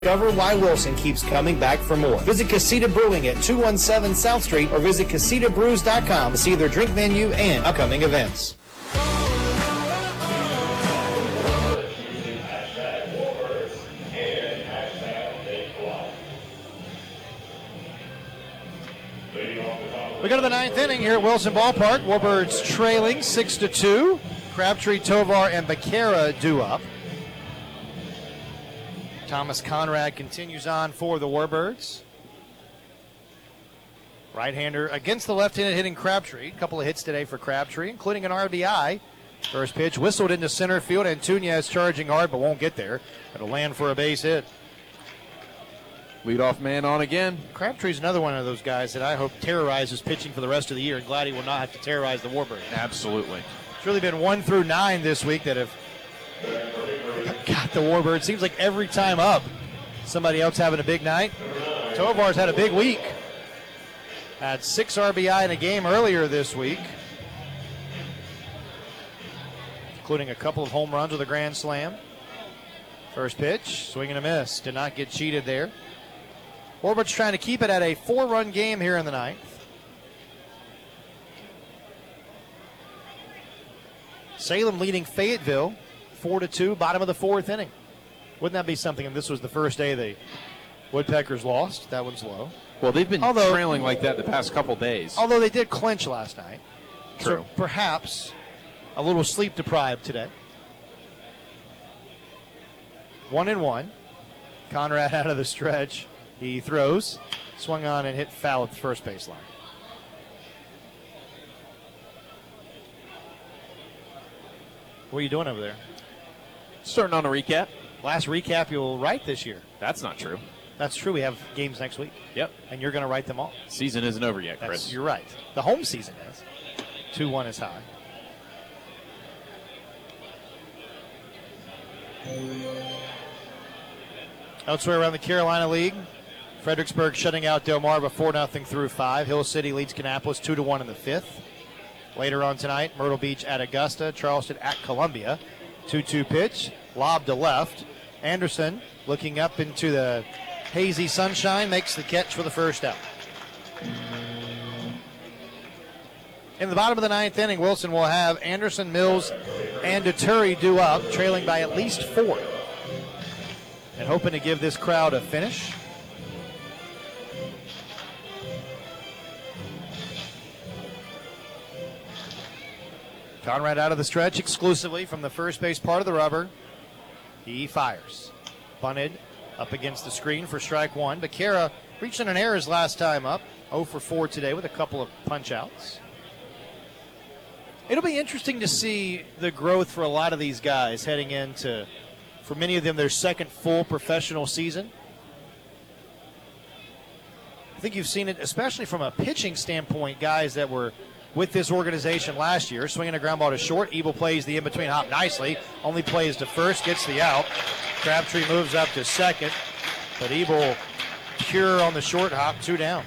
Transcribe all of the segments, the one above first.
Discover why Wilson keeps coming back for more. Visit Casita Brewing at 217 South Street or visit CasitaBrews.com to see their drink menu and upcoming events. We go to the ninth inning here at Wilson Ballpark. Warbirds trailing 6-2. Crabtree, Tovar, and Becerra due up. Thomas Conrad continues on for the Warbirds. Right-hander against the left-handed hitting Crabtree. A couple of hits today for Crabtree, including an RBI. First pitch whistled into center field, and Tunez charging hard but won't get there. It'll land for a base hit. Leadoff man on again. Crabtree's another one of those guys that I hope terrorizes pitching for the rest of the year, and glad he will not have to terrorize the Warbirds. Absolutely. It's really been 1 through 9 this week that have got the Warbirds. Seems like every time up, somebody else having a big night. Tovar's had a big week. Had 6 RBI in a game earlier this week, including a couple of home runs with a grand slam. First pitch, swing and a miss. Did not get cheated there. Warbirds trying to keep it at a 4-run game here in the ninth. Salem leading Fayetteville 4-2, bottom of the 4th inning. Wouldn't that be something if this was the first day the Woodpeckers lost? That one's low. Well, they've been trailing like that the past couple days. Although they did clinch last night. True. So perhaps a little sleep deprived today. 1-1. Conrad out of the stretch. He throws, swung on and hit foul at the first base line. What are you doing over there? Starting on a recap. Last recap you'll write this year. That's not true. That's true. We have games next week. Yep. And you're going to write them all. Season isn't over yet, Chris. You're right. The home season is. 2-1 is high. Elsewhere around the Carolina League, Fredericksburg shutting out Del Mar 4-0 through 5. Hill City leads Kannapolis 2-1 in the 5th. Later on tonight, Myrtle Beach at Augusta, Charleston at Columbia. 2-2 pitch, lob to left. Anderson looking up into the hazy sunshine, makes the catch for the first out. In the bottom of the 9th inning, Wilson will have Anderson, Mills, and Deturi due up, trailing by at least 4. And hoping to give this crowd a finish. Conrad out of the stretch exclusively from the first base part of the rubber. He fires. Bunted up against the screen for strike 1. Becerra reached an error his last time up. 0 for 4 today with a couple of punch-outs. It'll be interesting to see the growth for a lot of these guys heading into, for many of them, their second full professional season. I think you've seen it, especially from a pitching standpoint, guys that were with this organization last year. Swinging a ground ball to short. Ebel plays the in-between hop nicely. Only plays to first, gets the out. Crabtree moves up to second, but Ebel pure on the short hop, 2 down.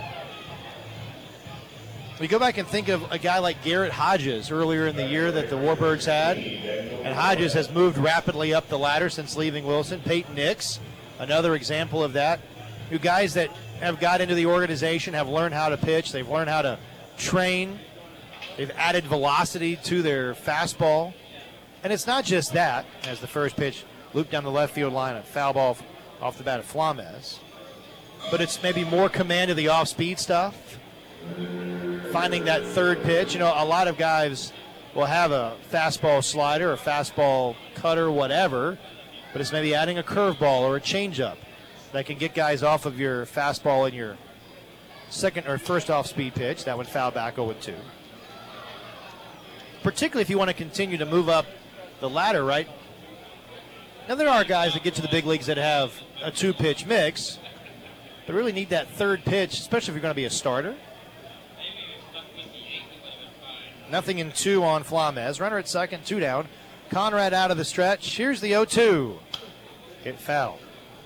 We go back and think of a guy like Garrett Hodges earlier in the year that the Warbirds had, and Hodges has moved rapidly up the ladder since leaving Wilson. Peyton Nix, another example of that. You guys that have got into the organization have learned how to pitch. They've learned how to train. They've added velocity to their fastball. And it's not just that, as the first pitch looped down the left field line, a foul ball off the bat of Flames. But it's maybe more command of the off-speed stuff. Finding that third pitch. You know, a lot of guys will have a fastball slider, a fastball cutter, whatever, but it's maybe adding a curveball or a changeup that can get guys off of your fastball and your second or first off-speed pitch. That would foul back 0-2. Particularly if you want to continue to move up the ladder, right? Now, there are guys that get to the big leagues that have a 2-pitch mix, but really need that third pitch, especially if you're going to be a starter. 0-2 on Flames. Runner at second, 2 down. Conrad out of the stretch. Here's the 0-2. Hit foul.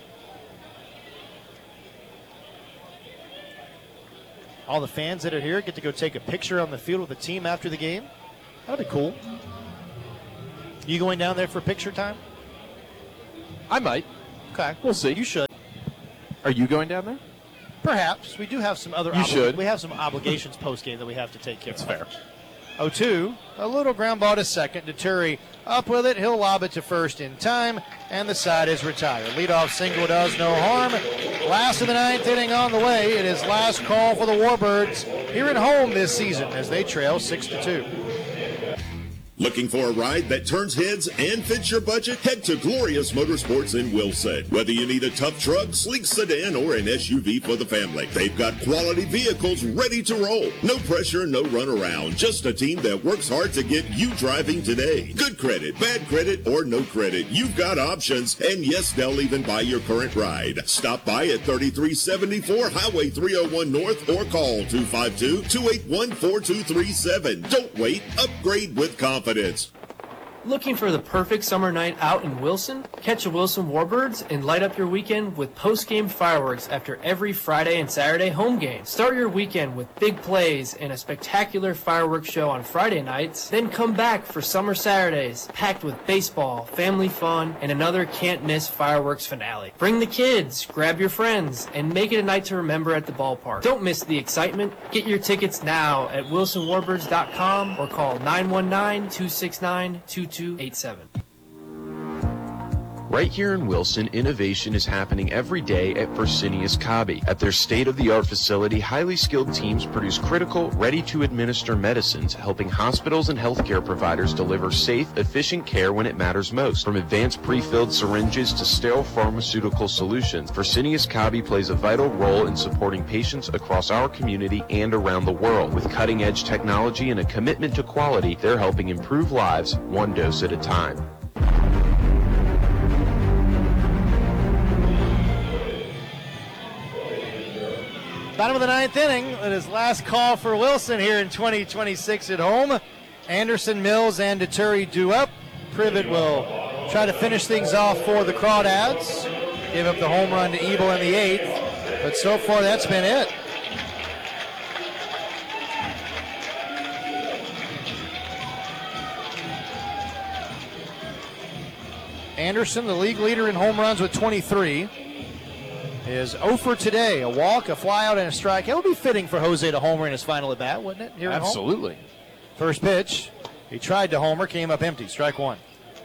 All the fans that are here get to go take a picture on the field with the team after the game. That'll be cool. You going down there for picture time? I might. Okay. We'll see. You should. Are you going down there? Perhaps. We do have some other should. We have some obligations post-game that we have to take care of. That's fair. 0-2. A little ground ball to second. Deturi up with it. He'll lob it to first in time, and the side is retired. Leadoff single does no harm. Last of the ninth inning on the way. It is last call for the Warbirds here at home this season as they trail 6-2. Looking for a ride that turns heads and fits your budget? Head to Glorious Motorsports in Wilson. Whether you need a tough truck, sleek sedan, or an SUV for the family, they've got quality vehicles ready to roll. No pressure, no runaround. Just a team that works hard to get you driving today. Good credit, bad credit, or no credit. You've got options. And yes, they'll even buy your current ride. Stop by at 3374 Highway 301 North or call 252-281-4237. Don't wait. Upgrade with confidence. Looking for the perfect summer night out in Wilson? Catch the Wilson Warbirds and light up your weekend with post-game fireworks after every Friday and Saturday home game. Start your weekend with big plays and a spectacular fireworks show on Friday nights. Then come back for summer Saturdays, packed with baseball, family fun, and another can't-miss fireworks finale. Bring the kids, grab your friends, and make it a night to remember at the ballpark. Don't miss the excitement. Get your tickets now at wilsonwarbirds.com or call 919-269-2287. Right here in Wilson, innovation is happening every day at Fresenius Kabi. At their state-of-the-art facility, highly skilled teams produce critical, ready-to-administer medicines, helping hospitals and healthcare providers deliver safe, efficient care when it matters most. From advanced pre-filled syringes to sterile pharmaceutical solutions, Fresenius Kabi plays a vital role in supporting patients across our community and around the world. With cutting-edge technology and a commitment to quality, they're helping improve lives one dose at a time. Bottom of the ninth inning. It is last call for Wilson here in 2026 at home. Anderson, Mills, and Deturi due up. Privet will try to finish things off for the Crawdads. Give up the home run to Ebel in the eighth. But so far, that's been it. Anderson, the league leader in home runs with 23. Is 0 for today. A walk, a flyout, and a strike. It would be fitting for Jose to homer in his final at bat, wouldn't it? Here at home? Absolutely. First pitch. He tried to homer, came up empty. Strike one.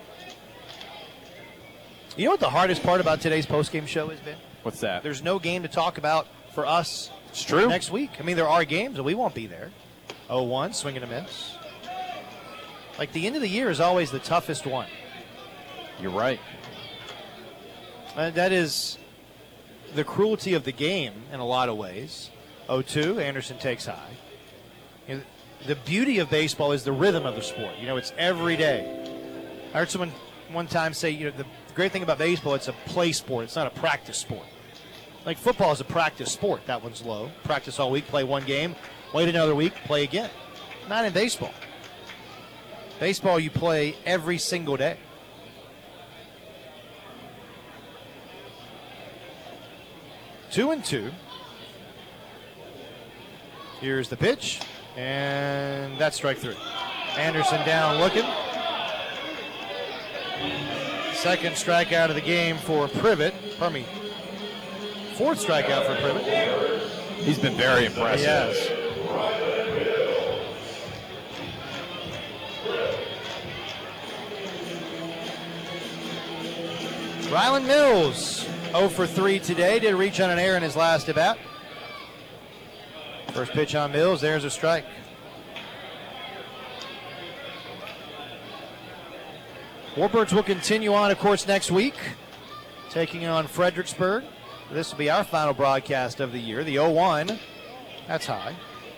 You know what the hardest part about today's postgame show has been? What's that? There's no game to talk about for us It's true. next week. I mean, there are games, but we won't be there. 0-1, swing and a miss. Like, the end of the year is always the toughest one. You're right. That is the cruelty of the game in a lot of ways. 0-2, Anderson takes high. You know, the beauty of baseball is the rhythm of the sport. You know, it's every day. I heard someone one time say, you know, the great thing about baseball, it's a play sport. It's not a practice sport. Like football is a practice sport. That one's low. Practice all week, play one game, wait another week, play again. Not in baseball. Baseball, you play every single day. Two and two. Here's the pitch, and that's strike three. Anderson down looking. Second strikeout of the game for Privet. Pardon me. Fourth strikeout for Privet. He's been very impressive. Yes. Rylan Mills, 0 for 3 today. Did reach on an error in his last at bat. First pitch on Mills. There's a strike. Warbirds will continue on, of course, next week, taking on Fredericksburg. This will be our final broadcast of the year. The 0-1. That's high.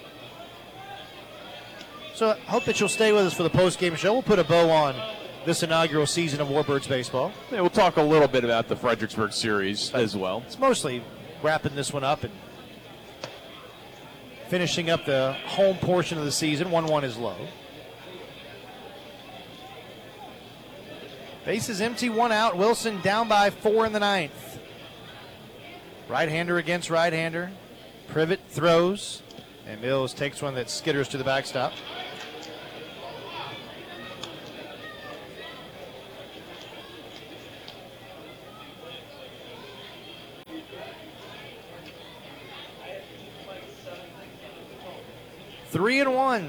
So I hope that you'll stay with us for the post-game show. We'll put a bow on this inaugural season of Warbirds baseball. Yeah, we'll talk a little bit about the Fredericksburg series as well. It's mostly wrapping this one up and finishing up the home portion of the season. 1-1 is low. Bases empty, one out. Wilson down by 4 in the ninth. Right-hander against right-hander. Privet throws, and Mills takes one that skitters to the backstop. 3-1.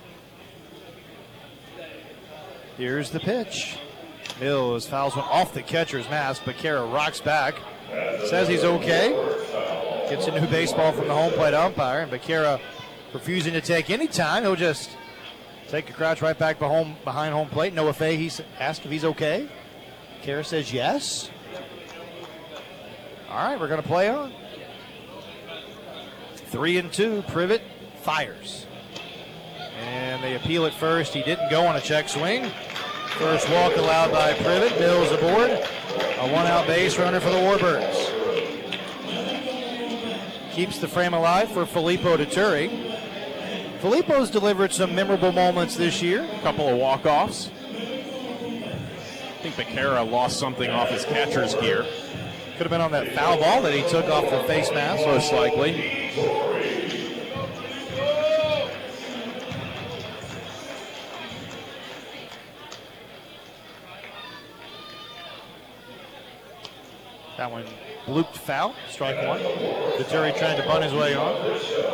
Here's the pitch. Mills fouls one off the catcher's mask. Becerra rocks back. Says he's okay. Gets a new baseball from the home plate umpire. And Becerra refusing to take any time. He'll just take a crouch right back behind home plate. Noah Fay, he's asked if he's okay. Becerra says yes. All right, we're going to play on. 3-2. Privet fires. And they appeal it first. He didn't go on a check swing. First walk allowed by Privet. Mills aboard. A one-out base runner for the Warbirds. Keeps the frame alive for Filippo Deturi. Filippo's delivered some memorable moments this year. A couple of walk-offs. I think Becerra lost something off his catcher's gear. Could have been on that foul ball that he took off the face mask. Most likely. That one blooped foul, strike one. Deturi trying to bunt his way on.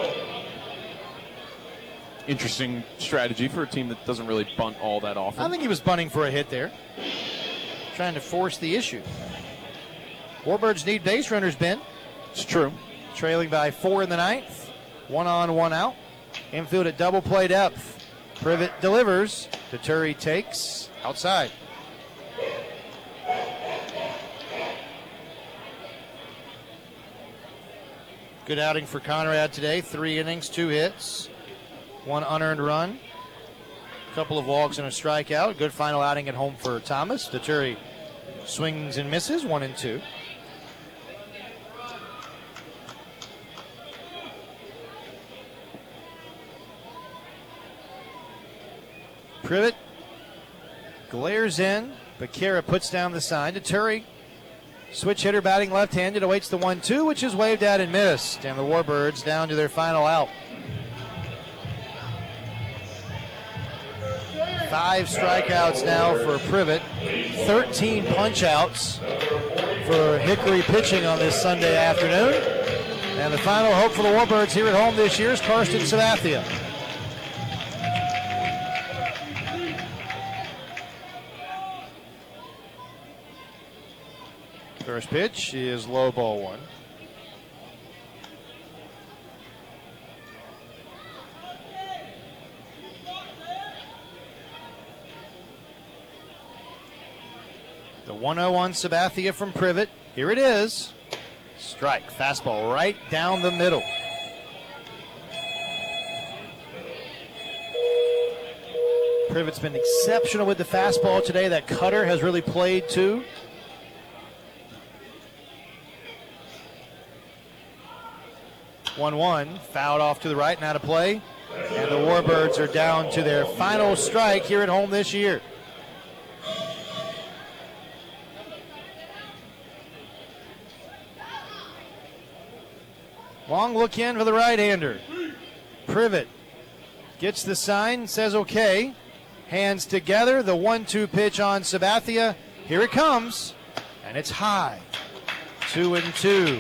Interesting strategy for a team that doesn't really bunt all that often. I think he was bunting for a hit there. Trying to force the issue. Warbirds need base runners, Ben. It's true. Trailing by 4 in the ninth. 1 on, 1 out. Infield at double play depth. Privet delivers. Deturi takes outside. Good outing for Conrad today. 3 innings, 2 hits, 1 unearned run, a couple of walks and a strikeout. Good final outing at home for Thomas. Deturi swings and misses, 1-2. Privet glares in. Becerra puts down the sign. Deturi, switch hitter batting left-handed, awaits the 1-2, which is waved at and missed. And the Warbirds down to their final out. 5 strikeouts now for Privet. 13 punch-outs for Hickory pitching on this Sunday afternoon. And the final hope for the Warbirds here at home this year is Karsten Sabathia. First pitch is low, ball 1. The 1-0 on Sabathia from Privet. Here it is. Strike. Fastball right down the middle. Privet's been exceptional with the fastball today. That cutter has really played too. One, fouled off to the right, now to play. And the Warbirds are down to their final strike here at home this year. Long look in for the right-hander. Privet gets the sign, says okay. Hands together, the 1-2 pitch on Sabathia. Here it comes, and it's high. 2-2.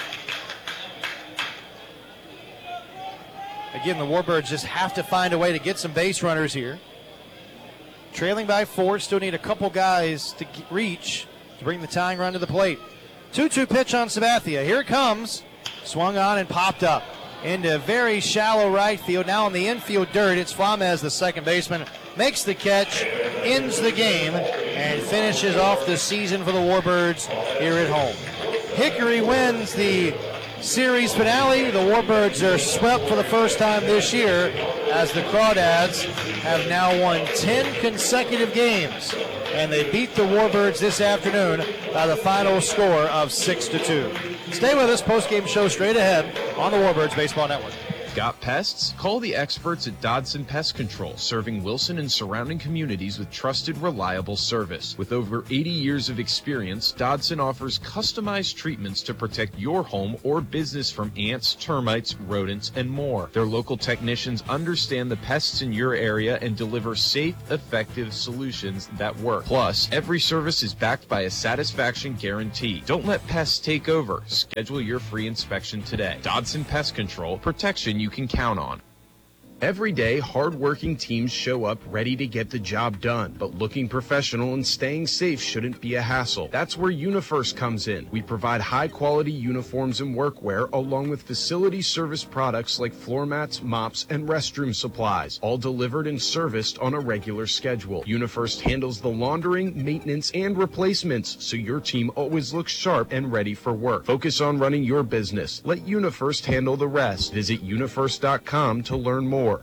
Again, the Warbirds just have to find a way to get some base runners here. Trailing by 4, still need a couple guys to reach to bring the tying run to the plate. 2-2 pitch on Sabathia. Here it comes. Swung on and popped up into very shallow right field. Now in the infield dirt, it's Flamez, the second baseman, makes the catch, ends the game, and finishes off the season for the Warbirds here at home. Hickory wins the series finale. The Warbirds are swept for the first time this year as the Crawdads have now won 10 consecutive games, and they beat the Warbirds this afternoon by the final score of 6-2. Stay with us, post-game show straight ahead on the Warbirds Baseball Network. Got pests? Call the experts at Dodson Pest Control, serving Wilson and surrounding communities with trusted, reliable service. With over 80 years of experience, Dodson offers customized treatments to protect your home or business from ants, termites, rodents, and more. Their local technicians understand the pests in your area and deliver safe, effective solutions that work. Plus, every service is backed by a satisfaction guarantee. Don't let pests take over. Schedule your free inspection today. Dodson Pest Control, protection you can count on. Every day, hard-working teams show up ready to get the job done, but looking professional and staying safe shouldn't be a hassle. That's where UniFirst comes in. We provide high-quality uniforms and workwear, along with facility service products like floor mats, mops, and restroom supplies, all delivered and serviced on a regular schedule. UniFirst handles the laundering, maintenance, and replacements, so your team always looks sharp and ready for work. Focus on running your business. Let UniFirst handle the rest. Visit unifirst.com to learn more.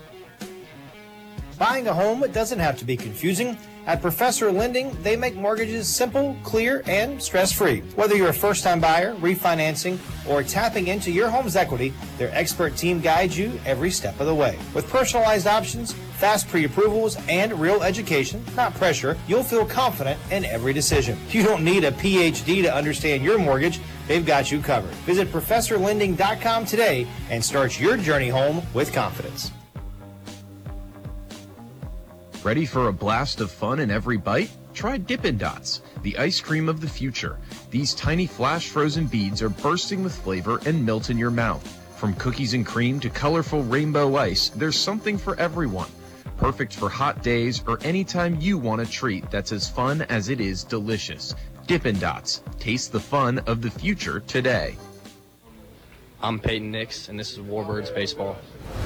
Buying a home doesn't have to be confusing. At Professor Lending, they make mortgages simple, clear, and stress-free. Whether you're a first-time buyer, refinancing, or tapping into your home's equity, their expert team guides you every step of the way. With personalized options, fast pre-approvals, and real education, not pressure, you'll feel confident in every decision. You don't need a PhD to understand your mortgage. They've got you covered. Visit ProfessorLending.com today and start your journey home with confidence. Ready for a blast of fun in every bite? Try Dippin' Dots, the ice cream of the future. These tiny flash frozen beads are bursting with flavor and melt in your mouth. From cookies and cream to colorful rainbow ice, there's something for everyone. Perfect for hot days or anytime you want a treat that's as fun as it is delicious. Dippin' Dots. Taste the fun of the future today. I'm Peyton Nix, and this is Warbirds Baseball.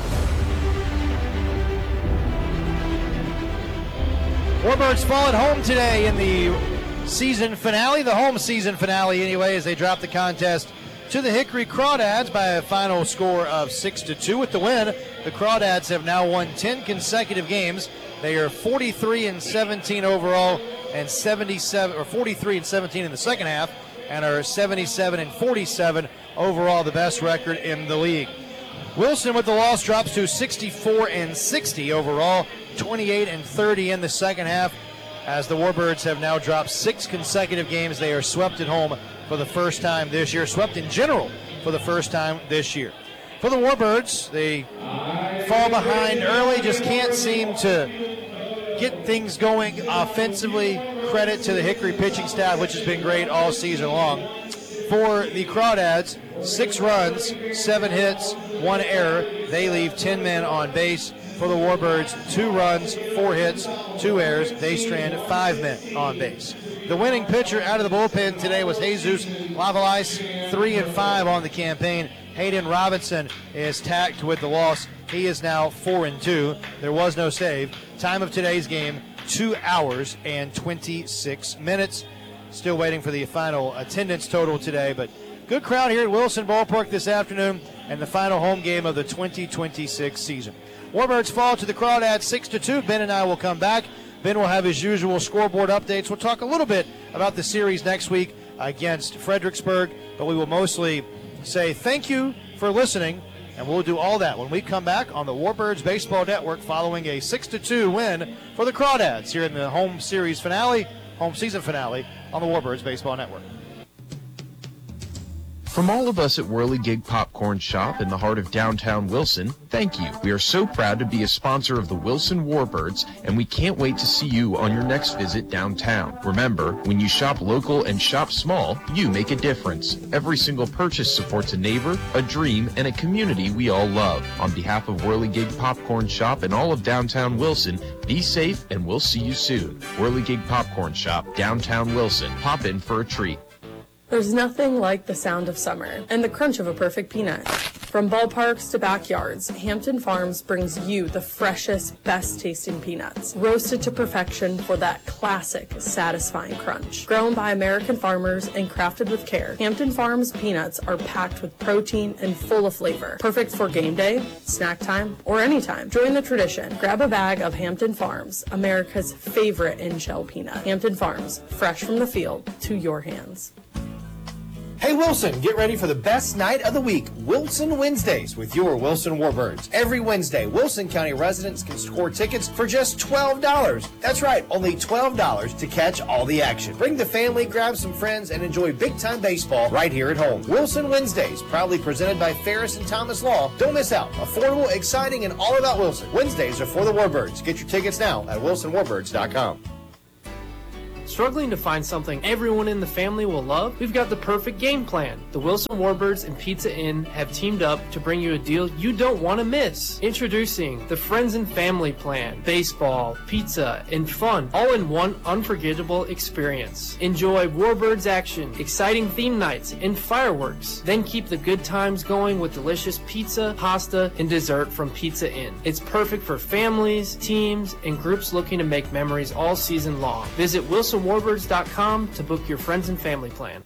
Warbirds fall at home today in the season finale, the home season finale anyway, as they drop the contest to the Hickory Crawdads by a final score of 6-2. With the win, the Crawdads have now won 10 consecutive games. They are 43-17 overall and 43-17 in the second half, and are 77-47 overall, the best record in the league. Wilson with the loss drops to 64-60 overall, 28-30 in the second half, as the Warbirds have now dropped 6 consecutive games. They are swept at home for the first time this year, swept in general for the first time this year. For the Warbirds, they fall behind early, just can't seem to get things going offensively. Credit to the Hickory pitching staff, which has been great all season long. For the Crawdads, 6 runs, 7 hits, 1 error. They leave 10 men on base. For the Warbirds, 2 runs, 4 hits, 2 errors. They strand 5 men on base. The winning pitcher out of the bullpen today was Jesus Lavalais, 3-5 on the campaign. Hayden Robinson is tacked with the loss. He is now 4-2. There was no save. Time of today's game, 2 hours and 26 minutes. Still waiting for the final attendance total today, but good crowd here at Wilson Ballpark this afternoon and the final home game of the 2026 season. Warbirds fall to the Crawdads 6-2. Ben and I will come back. Ben will have his usual scoreboard updates. We'll talk a little bit about the series next week against Fredericksburg, but we will mostly say thank you for listening, and we'll do all that when we come back on the Warbirds Baseball Network following a 6-2 win for the Crawdads here in the home season finale on the Warbirds Baseball Network. From all of us at Whirligig Popcorn Shop in the heart of downtown Wilson, thank you. We are so proud to be a sponsor of the Wilson Warbirds, and we can't wait to see you on your next visit downtown. Remember, when you shop local and shop small, you make a difference. Every single purchase supports a neighbor, a dream, and a community we all love. On behalf of Whirligig Popcorn Shop and all of downtown Wilson, be safe, and we'll see you soon. Whirligig Popcorn Shop, downtown Wilson. Pop in for a treat. There's nothing like the sound of summer and the crunch of a perfect peanut. From ballparks to backyards, Hampton Farms brings you the freshest, best-tasting peanuts, roasted to perfection for that classic, satisfying crunch. Grown by American farmers and crafted with care, Hampton Farms peanuts are packed with protein and full of flavor. Perfect for game day, snack time, or anytime. Join the tradition. Grab a bag of Hampton Farms, America's favorite in-shell peanut. Hampton Farms, fresh from the field to your hands. Hey Wilson, get ready for the best night of the week, Wilson Wednesdays, with your Wilson Warbirds. Every Wednesday, Wilson County residents can score tickets for just $12. That's right, only $12 to catch all the action. Bring the family, grab some friends, and enjoy big-time baseball right here at home. Wilson Wednesdays, proudly presented by Ferris and Thomas Law. Don't miss out. Affordable, exciting, and all about Wilson. Wednesdays are for the Warbirds. Get your tickets now at wilsonwarbirds.com. Struggling to find something everyone in the family will love? We've got the perfect game plan. The Wilson Warbirds and Pizza Inn have teamed up to bring you a deal you don't want to miss. Introducing the Friends and Family Plan. Baseball, pizza, and fun, all in one unforgettable experience. Enjoy Warbirds action, exciting theme nights, and fireworks. Then keep the good times going with delicious pizza, pasta, and dessert from Pizza Inn. It's perfect for families, teams, and groups looking to make memories all season long. Visit WilsonWarbirds.com to book your friends and family plan.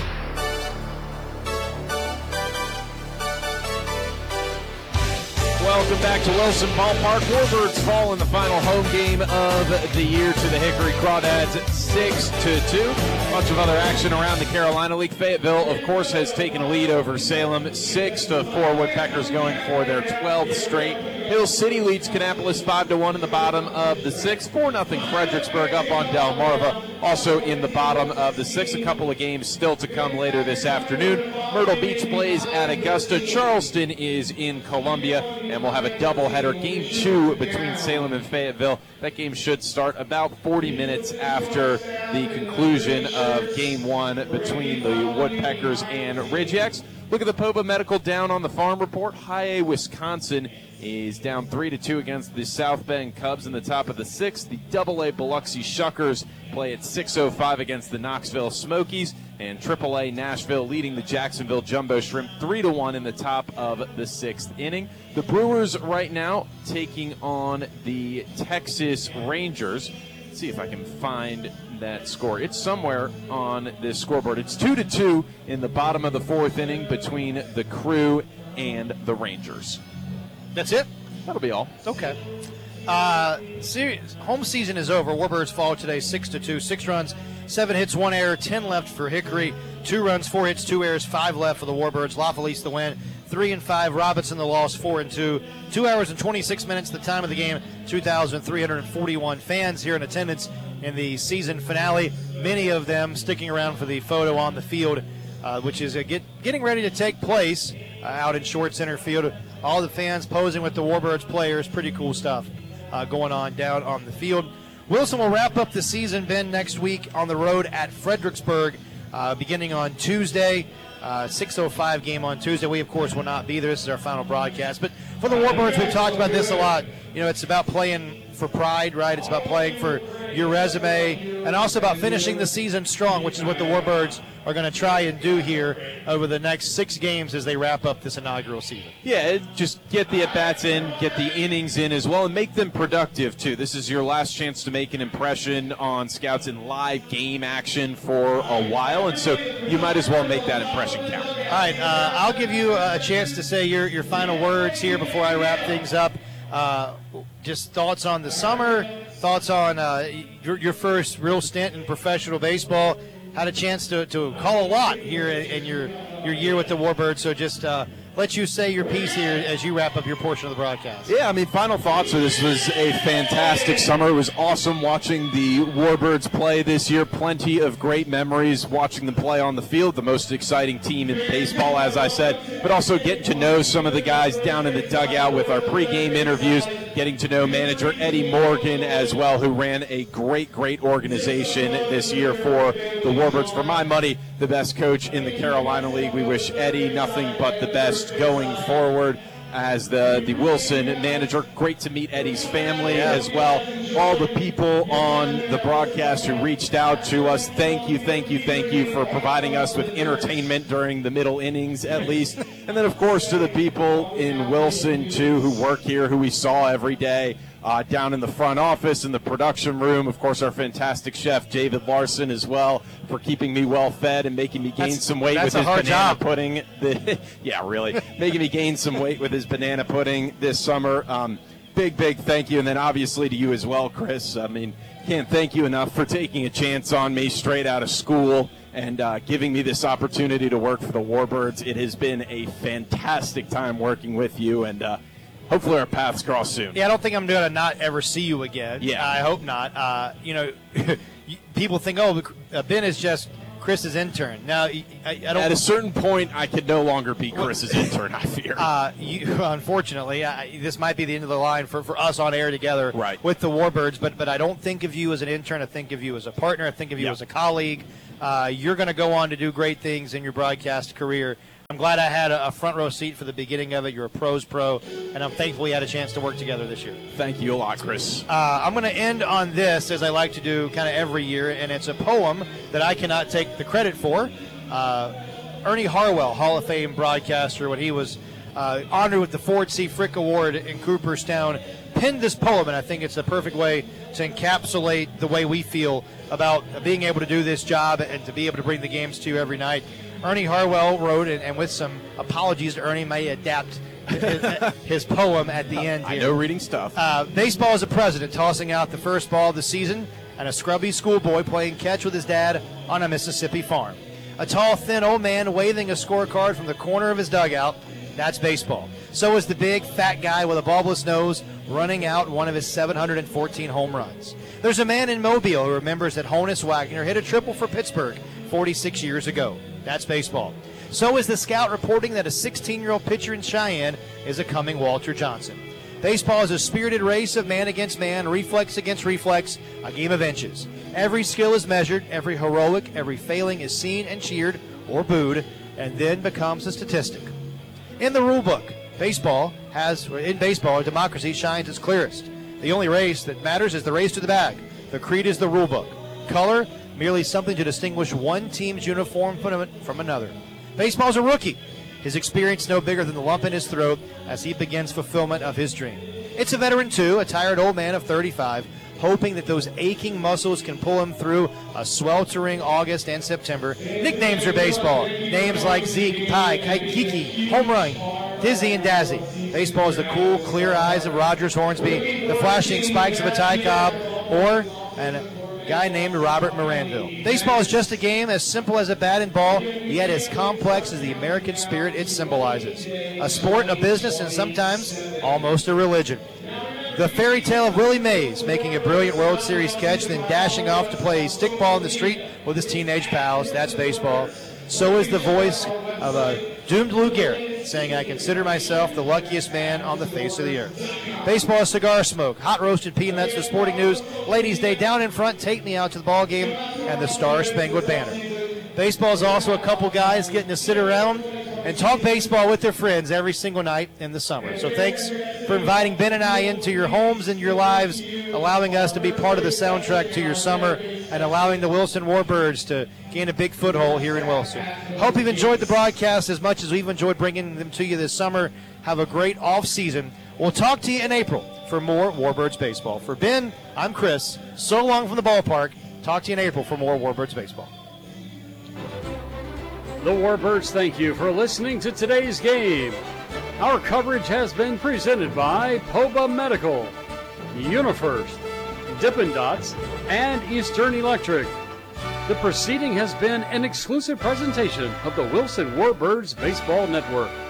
Welcome back to Wilson Ballpark. Warbirds fall in the final home game of the year to the Hickory Crawdads 6-2. A bunch of other action around the Carolina League. Fayetteville, of course, has taken a lead over Salem 6-4. Woodpeckers going for their 12th straight. Hill City leads Kannapolis 5-1 in the bottom of the 6th. 4-0 Fredericksburg up on Delmarva, also in the bottom of the 6th. A couple of games still to come later this afternoon. Myrtle Beach plays at Augusta. Charleston is in Columbia, and we'll have a doubleheader, game 2 between Salem and Fayetteville. That game should start about 40 minutes after the conclusion of game 1 between the Woodpeckers and Ridgex. Look at the Poba Medical Down on the Farm Report. High A, Wisconsin is down 3-2 against the South Bend Cubs in the top of the 6th. The AA Biloxi Shuckers play at 6:05 against the Knoxville Smokies. And AAA Nashville leading the Jacksonville Jumbo Shrimp 3-1 in the top of the 6th inning. The Brewers right now taking on the Texas Rangers. Let's see if I can find that score. It's somewhere on this scoreboard. It's 2-2 in the bottom of the 4th inning between the Crew and the Rangers. That's it? That'll be all. Okay. Home season is over. Warbirds fall today 6-2. 6 runs, 7 hits, 1 error, 10 left for Hickory. 2 runs, 4 hits, 2 errors, 5 left for the Warbirds. LaFelice the win, 3-5. Robinson the loss, 4-2. 2 hours and 26 minutes the time of the game. 2,341 fans here in attendance in the season finale. Many of them sticking around for the photo on the field, which is getting ready to take place out in short center field. All the fans posing with the Warbirds players. Pretty cool stuff going on down on the field. Wilson will wrap up the season, Ben, next week on the road at Fredericksburg, beginning on Tuesday. 6:05 game on Tuesday. We, of course, will not be there. This is our final broadcast. But for the Warbirds, we've talked about this a lot. You know, it's about playing for pride, right? It's about playing for your resume, and also about finishing the season strong, which is what the Warbirds are going to try and do here over the next 6 games as they wrap up this inaugural season. Yeah, just get the at-bats in, get the innings in as well, and make them productive, too. This is your last chance to make an impression on scouts in live game action for a while, and so you might as well make that impression count. All right, I'll give you a chance to say your final words here before I wrap things up. Just thoughts on the summer, thoughts on your first real stint in professional baseball. Had a chance to call a lot here in your year with the Warbirds, so just let you say your piece here as you wrap up your portion of the broadcast. Yeah, I mean, final thoughts are this was a fantastic summer. It was awesome watching the Warbirds play this year. Plenty of great memories watching them play on the field, the most exciting team in baseball, as I said, but also getting to know some of the guys down in the dugout with our pregame interviews, getting to know manager Eddie Morgan as well, who ran a great organization this year for the Warbirds. For my money, the best coach in the Carolina League. We wish Eddie nothing but the best going forward as the Wilson manager. Great to meet Eddie's family as well. All the people on the broadcast who reached out to us, thank you for providing us with entertainment during the middle innings at least. And then, of course, to the people in Wilson, too, who work here, who we saw every day. Down in the front office, in the production room, of course, our fantastic chef, David Larson, as well, for keeping me well fed and making me gain some weight with his banana pudding. Yeah, really. Making me gain some weight with his banana pudding this summer. Big thank you. And then obviously to you as well, Chris. I mean, can't thank you enough for taking a chance on me straight out of school and giving me this opportunity to work for the Warbirds. It has been a fantastic time working with you, and hopefully our paths cross soon. Yeah, I don't think I'm going to not ever see you again. Yeah. I hope not. People think, Ben is just Chris's intern. Now, I don't. At a certain point, I could no longer be Chris's intern, I fear. Unfortunately, this might be the end of the line for us on air together with the Warbirds, but I don't think of you as an intern. I think of you as a partner. I think of you as a colleague. You're going to go on to do great things in your broadcast career. I'm glad I had a front row seat for the beginning of it. You're a pro's pro, and I'm thankful we had a chance to work together this year. Thank you a lot, Chris. I'm going to end on this, as I like to do kind of every year, and it's a poem that I cannot take the credit for. Ernie Harwell, Hall of Fame broadcaster, when he was honored with the Ford C. Frick Award in Cooperstown, penned this poem, and I think it's a perfect way to encapsulate the way we feel about being able to do this job and to be able to bring the games to you every night. Ernie Harwell wrote, and with some apologies to Ernie, may adapt his poem at the end here. I know reading stuff. Baseball is a president tossing out the first ball of the season, and a scrubby schoolboy playing catch with his dad on a Mississippi farm. A tall, thin old man waving a scorecard from the corner of his dugout. That's baseball. So is the big, fat guy with a bulbous nose running out one of his 714 home runs. There's a man in Mobile who remembers that Honus Wagner hit a triple for Pittsburgh 46 years ago. That's baseball. So is the scout reporting that a 16-year-old pitcher in Cheyenne is a coming Walter Johnson. Baseball is a spirited race of man against man, reflex against reflex, a game of inches. Every skill is measured, every heroic, every failing is seen and cheered or booed, and then becomes a statistic. In the rule book, baseball, democracy shines its clearest. The only race that matters is the race to the bag. The creed is the rule book. Color, merely something to distinguish one team's uniform from another. Baseball's a rookie. His experience no bigger than the lump in his throat as he begins fulfillment of his dream. It's a veteran, too, a tired old man of 35, hoping that those aching muscles can pull him through a sweltering August and September. Nicknames are baseball. Names like Zeke, Ty, Kiki, Home Run, Dizzy, and Dazzy. Baseball is the cool, clear eyes of Rogers Hornsby, the flashing spikes of a Ty Cobb, or a guy named Robert Moranville. Baseball is just a game as simple as a bat and ball, yet as complex as the American spirit it symbolizes. A sport, a business, and sometimes almost a religion. The fairy tale of Willie Mays making a brilliant World Series catch, then dashing off to play stickball in the street with his teenage pals. That's baseball. So is the voice of a doomed Lou Gehrig saying, I consider myself the luckiest man on the face of the earth. Baseball is cigar smoke, hot roasted peanuts for sporting news, Ladies' Day down in front, take me out to the ball game, and the Star-Spangled Banner. Baseball is also a couple guys getting to sit around and talk baseball with their friends every single night in the summer. So thanks for inviting Ben and I into your homes and your lives, allowing us to be part of the soundtrack to your summer, and allowing the Wilson Warbirds to gain a big foothold here in Wilson. Hope you've enjoyed the broadcast as much as we've enjoyed bringing them to you this summer. Have a great off season. We'll talk to you in April for more Warbirds baseball. For Ben, I'm Chris. So long from the ballpark. Talk to you in April for more Warbirds baseball. The Warbirds thank you for listening to today's game. Our coverage has been presented by Poba Medical, UniFirst, Dippin' Dots, and Eastern Electric. The proceeding has been an exclusive presentation of the Wilson Warbirds Baseball Network.